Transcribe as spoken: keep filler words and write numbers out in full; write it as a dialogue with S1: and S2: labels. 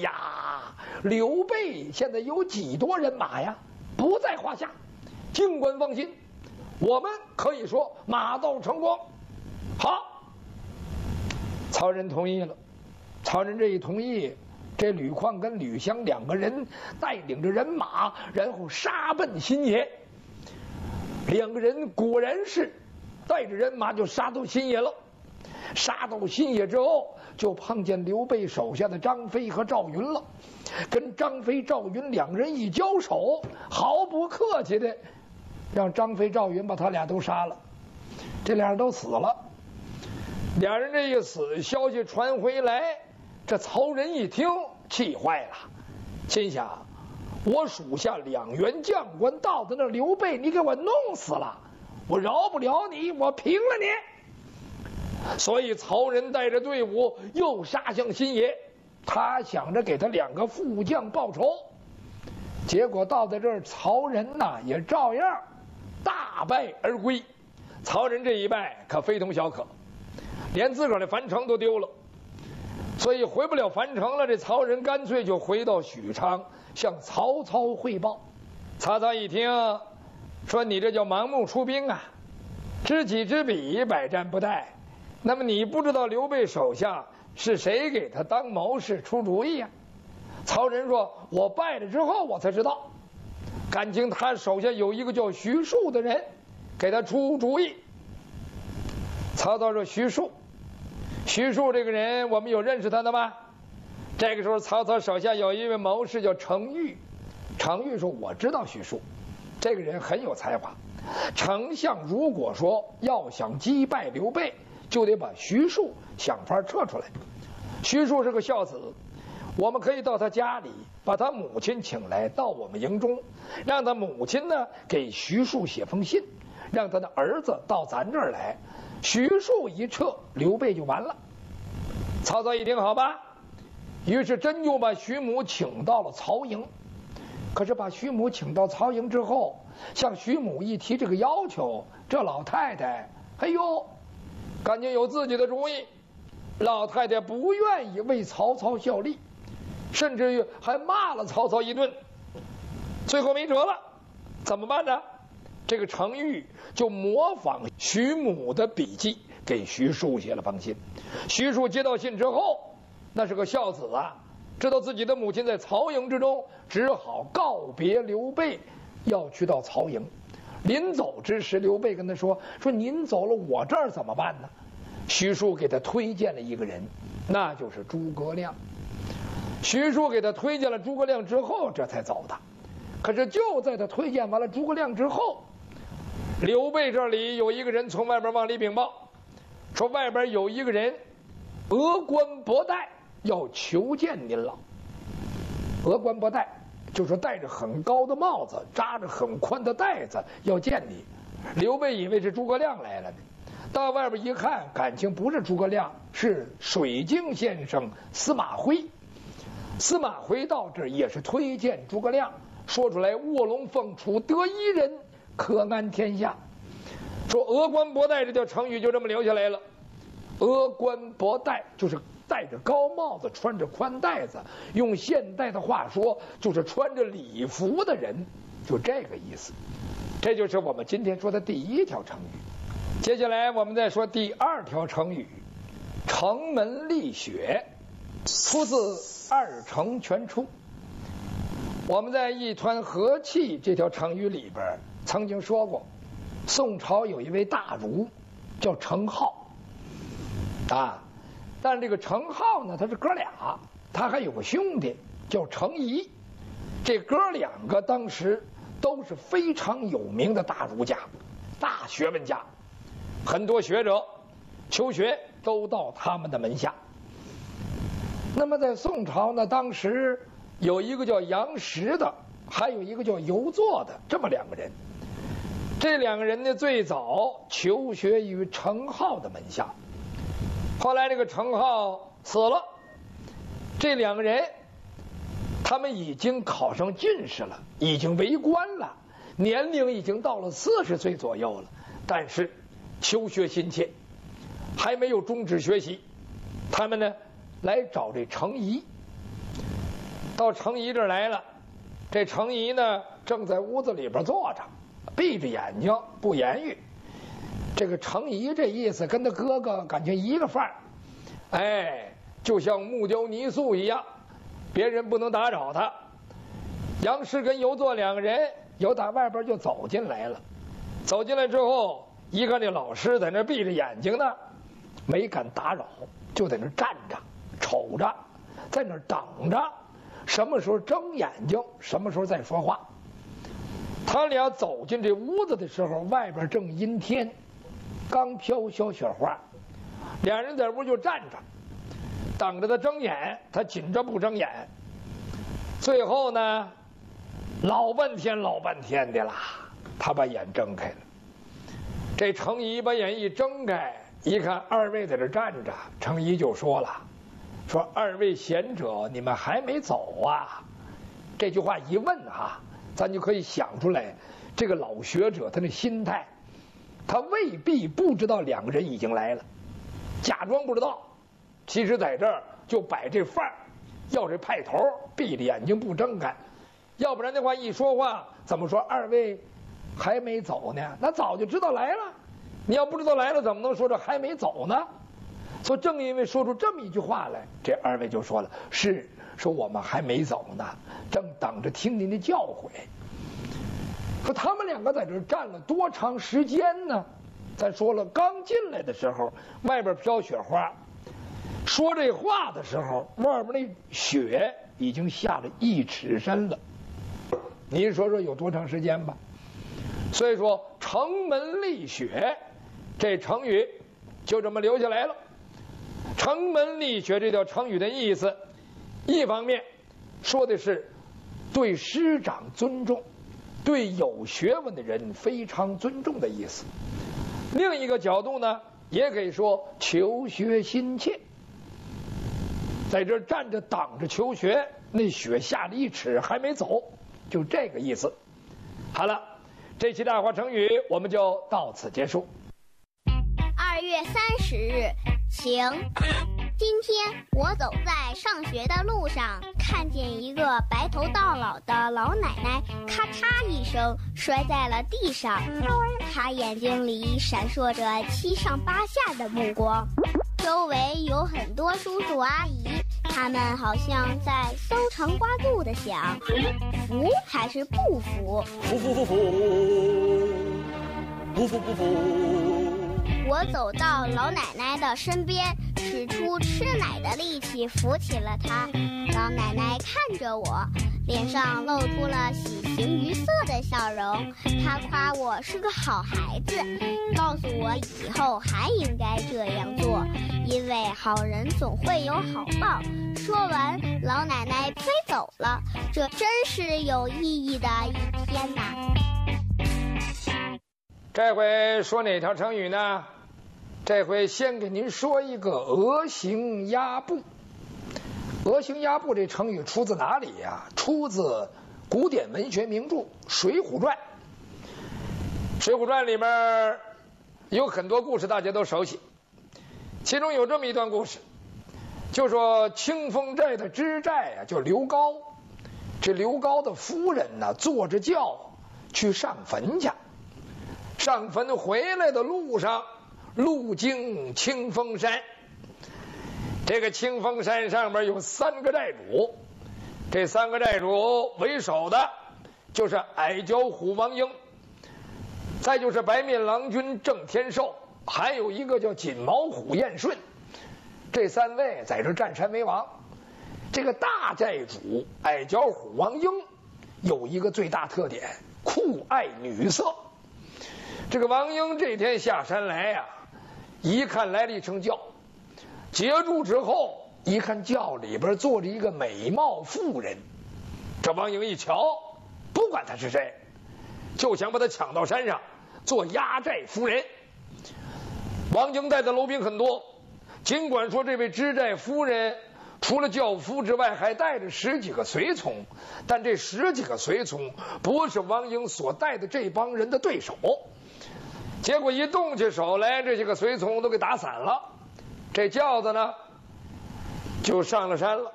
S1: 呀，刘备现在有几多人马呀？不在话下，尽管放心，我们可以说马到成功。好，曹仁同意了。曹仁这一同意，这吕旷跟吕襄两个人带领着人马，然后杀奔新野。两个人果然是带着人马就杀到新野了。杀到新野之后，就碰见刘备手下的张飞和赵云了。跟张飞、赵云两个人一交手，毫不客气的让张飞、赵云把他俩都杀了。这俩人都死了。俩人这一死，消息传回来，这曹仁一听气坏了，心想：我属下两员将官到的那刘备，你给我弄死了，我饶不了你，我平了你。所以曹仁带着队伍又杀向新野，他想着给他两个副将报仇。结果到在这儿，曹仁呐也照样大败而归。曹仁这一败可非同小可，连自个儿的樊城都丢了，所以回不了樊城了。这曹仁干脆就回到许昌向曹操汇报。曹操一听，说你这叫盲目出兵啊，知己知彼，百战不殆。那么你不知道刘备手下是谁给他当谋士出主意呀、啊？曹仁说：我败了之后我才知道，感情他手下有一个叫徐庶的人给他出主意。曹操说：徐庶，徐庶这个人我们有认识他的吗？这个时候曹操手下有一位谋士叫程昱。程昱说：我知道徐庶，这个人很有才华。丞相如果说要想击败刘备，就得把徐庶想法撤出来。徐庶是个孝子，我们可以到他家里把他母亲请来到我们营中，让他母亲呢给徐庶写封信，让他的儿子到咱这儿来。徐庶一撤，刘备就完了。曹操一听，好吧，于是真就把徐母请到了曹营。可是把徐母请到曹营之后，向徐母一提这个要求，这老太太哎呦感觉有自己的主意。老太太不愿意为曹操效力，甚至于还骂了曹操一顿。最后没辙了，怎么办呢？这个程昱就模仿徐母的笔记，给徐庶写了封信。徐庶接到信之后，那是个孝子啊，知道自己的母亲在曹营之中，只好告别刘备，要去到曹营。临走之时，刘备跟他说：说您走了，我这儿怎么办呢？徐庶给他推荐了一个人，那就是诸葛亮。徐庶给他推荐了诸葛亮之后，这才走的。可是就在他推荐完了诸葛亮之后，刘备这里有一个人从外边往里禀报，说外边有一个人峨冠博带要求见您了。峨冠博带就是戴着很高的帽子，扎着很宽的带子，要见你。刘备以为是诸葛亮来了呢，到外边一看，感情不是诸葛亮，是水镜先生司马徽。司马徽到这儿也是推荐诸葛亮，说出来卧龙凤雏得一人，可安天下。说峨冠博带这条成语就这么留下来了。峨冠博带就是戴着高帽子，穿着宽带子，用现代的话说就是穿着礼服的人，就这个意思。这就是我们今天说的第一条成语。接下来我们再说第二条成语，城门立雪，出自二程全书。我们在一团和气这条成语里边曾经说过，宋朝有一位大儒叫程颢啊，但是这个程颢呢，他是哥俩，他还有个兄弟叫程颐。这哥两个当时都是非常有名的大儒家、大学问家，很多学者求学都到他们的门下。那么在宋朝呢，当时有一个叫杨时的，还有一个叫游作的，这么两个人。这两个人呢，最早求学于程颢的门下，后来这个程颢死了，这两个人他们已经考上进士了，已经为官了，年龄已经到了四十岁左右了，但是求学心切，还没有终止学习。他们呢来找这程颐。 到程颐这儿来了。这程颐呢，正在屋子里边坐着，闭着眼睛不言语。这个程颐这意思跟他哥哥感情一个范儿，哎，就像木雕泥塑一样，别人不能打扰他。杨师跟游作两个人由打外边就走进来了，走进来之后，一看这老师在那闭着眼睛呢，没敢打扰，就在那站着瞅着，在那等着，什么时候睁眼睛，什么时候再说话。他俩走进这屋子的时候，外边正阴天，刚飘小雪花，俩人在屋就站着，等着他睁眼，他紧着不睁眼。最后呢，老半天老半天的啦，他把眼睁开了。这程颐把眼一睁开，一看二位在这站着，程颐就说了：“说二位贤者，你们还没走啊？”这句话一问哈，咱就可以想出来，这个老学者他那心态，他未必不知道两个人已经来了，假装不知道，其实在这儿就摆这范儿，要这派头，闭着眼睛不睁开，要不然的话一说话怎么说二位还没走呢？那早就知道来了。你要不知道来了，怎么能说这还没走呢？所以正因为说出这么一句话来，这二位就说了：“是，说我们还没走呢，正等着听您的教诲。”说他们两个在这站了多长时间呢？咱说了，刚进来的时候，外边飘雪花，说这话的时候，外边那雪已经下了一尺深了。您说说有多长时间吧？所以说城门立雪这成语就这么留下来了。城门立雪这条成语的意思，一方面说的是对师长尊重，对有学问的人非常尊重的意思。另一个角度呢，也可以说求学心切，在这站着等着求学，那雪下了一尺还没走，就这个意思。好了，这期大话成语我们就到此结束。
S2: 二月三十日，晴。今天我走在上学的路上，看见一个白头到老的老奶奶，咔嚓一声摔在了地上。她眼睛里闪烁着七上八下的目光，周围有很多叔叔阿姨，他们好像在搜肠刮肚的想，服还是不服？
S3: 服服服服，不服不服。
S2: 我走到老奶奶的身边，使出吃奶的力气扶起了她。老奶奶看着我，脸上露出了喜形于色的笑容。她夸我是个好孩子，告诉我以后还应该这样做，因为好人总会有好报。说完，老奶奶飞走了。这真是有意义的一天呐！
S1: 这回说哪条成语呢？这回先给您说一个鹅行鸭步。鹅行鸭步这成语出自哪里呀？出自古典文学名著《水浒传》。《水浒传》里面有很多故事大家都熟悉，其中有这么一段故事，就说清风寨的知寨啊，叫刘高。这刘高的夫人呢，坐着轿去上坟去，上坟回来的路上路经清风山。这个清风山上面有三个寨主，这三个寨主为首的就是矮脚虎王英，再就是白面郎君郑天寿，还有一个叫锦毛虎燕顺。这三位在这占山为王。这个大寨主矮脚虎王英有一个最大特点，酷爱女色。这个王英这天下山来呀、啊，一看来了一乘轿，截住之后一看轿里边坐着一个美貌妇人。这王英一瞧，不管他是谁，就想把他抢到山上做压寨夫人。王英带的楼兵很多，尽管说这位知寨夫人除了轿夫之外还带着十几个随从，但这十几个随从不是王英所带的这帮人的对手。结果一动起手来，这些个随从都给打散了，这轿子呢就上了山了。